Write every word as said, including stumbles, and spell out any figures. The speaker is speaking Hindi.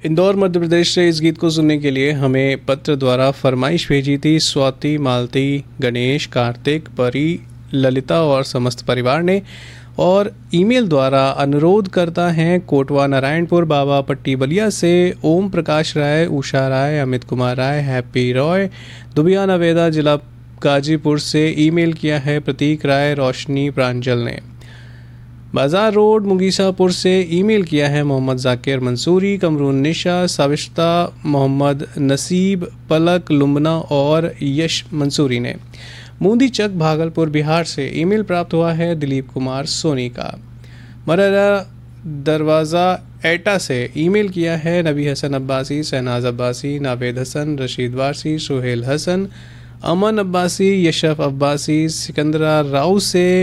इंदौर मध्य प्रदेश से इस गीत को सुनने के लिए हमें पत्र द्वारा फरमाइश भेजी थी स्वाति, मालती, गणेश, कार्तिक, परी, ललिता और समस्त परिवार ने। और ईमेल द्वारा अनुरोध करता है कोटवा नारायणपुर बाबा पट्टी बलिया से ओम प्रकाश राय, उषा राय, अमित कुमार राय, हैप्पी रॉय। दुबिया नवेदा जिला गाजीपुर से ईमेल किया है प्रतीक राय, रोशनी, प्रांजल ने। बाजार रोड मुगीसापुर से ईमेल किया है मोहम्मद जाकिर मंसूरी, कमरून निशा, साविश्ता, मोहम्मद नसीब, पलक लुम्बना और यश मंसूरी ने। मूंदी चक भागलपुर बिहार से ईमेल प्राप्त हुआ है दिलीप कुमार सोनी का। मररा दरवाज़ा एटा से ईमेल किया है नबी हसन अब्बासी, शहनाज अब्बासी, नावेद हसन, रशीद वारसी, सुहेल हसन, अमन अब्बासी, यशफ अब्बासी। सिकंदरा राव से